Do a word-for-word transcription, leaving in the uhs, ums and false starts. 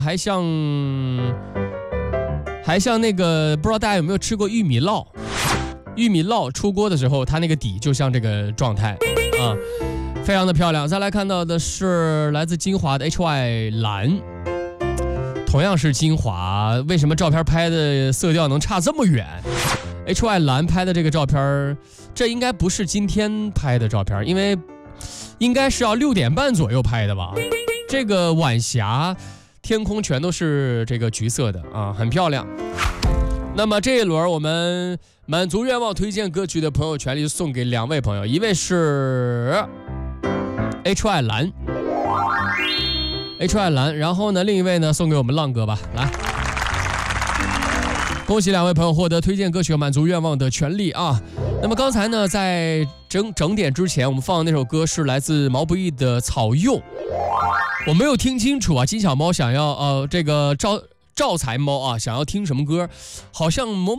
还像还像那个，不知道大家有没有吃过玉米烙？玉米烙出锅的时候，它那个底就像这个状态啊，非常的漂亮。再来看到的是来自金华的 H Y 蓝，同样是金华，为什么照片拍的色调能差这么远 ？H Y 蓝拍的这个照片，这应该不是今天拍的照片，因为应该是要六点半左右拍的吧？这个晚霞。天空全都是这个橘色的啊，很漂亮。那么这一轮我们满足愿望推荐歌曲的朋友权利送给两位朋友，一位是 H Y 蓝 H Y 蓝，然后呢另一位呢送给我们浪哥吧，来，恭喜两位朋友获得推荐歌曲和满足愿望的权利啊。那么刚才呢在整整点之前我们放的那首歌是来自毛不易的草柚，我没有听清楚啊，金小猫想要呃这个招招财猫啊想要听什么歌，好像某某